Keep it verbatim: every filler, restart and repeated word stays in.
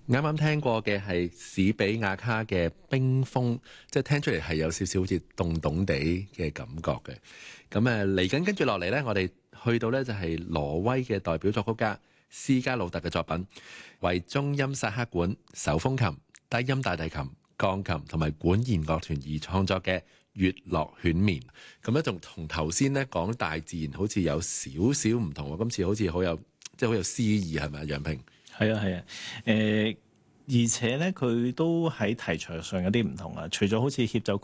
啱啱聽過嘅係史比亞卡嘅冰封，即係聽出嚟係有少少好似凍凍地嘅感覺嘅。咁誒嚟緊跟住落嚟呢，我哋去到呢就係挪威嘅代表作曲家斯加魯特嘅作品，為中音薩克管、手風琴、低音大提琴、鋼琴同埋管弦樂團而創作嘅《月落犬眠》。咁咧仲同頭先咧講大自然好似有少少唔同喎，今次好似好有即係好有詩意，係咪啊？楊平。 係啊，係啊，誒、呃，而且咧佢都喺題材上有啲唔同啊。除咗好似協奏曲